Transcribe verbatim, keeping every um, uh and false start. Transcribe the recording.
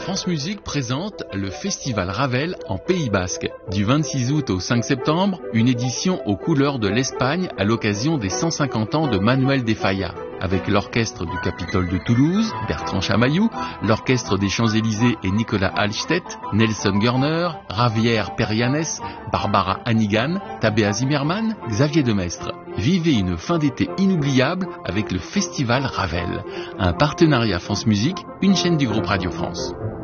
France Musique présente le Festival Ravel en Pays Basque. Du vingt-six août au cinq septembre, une édition aux couleurs de l'Espagne à l'occasion des cent cinquante ans de Manuel de Falla. Avec l'orchestre du Capitole de Toulouse, Bertrand Chamaillou, l'orchestre des Champs-Élysées et Nicolas Hallstedt, Nelson Görner, Javier Perianes, Barbara Hannigan, Tabea Zimmermann, Xavier Demestre. Vivez une fin d'été inoubliable avec le Festival Ravel. Un partenariat France Musique, une chaîne du groupe Radio France.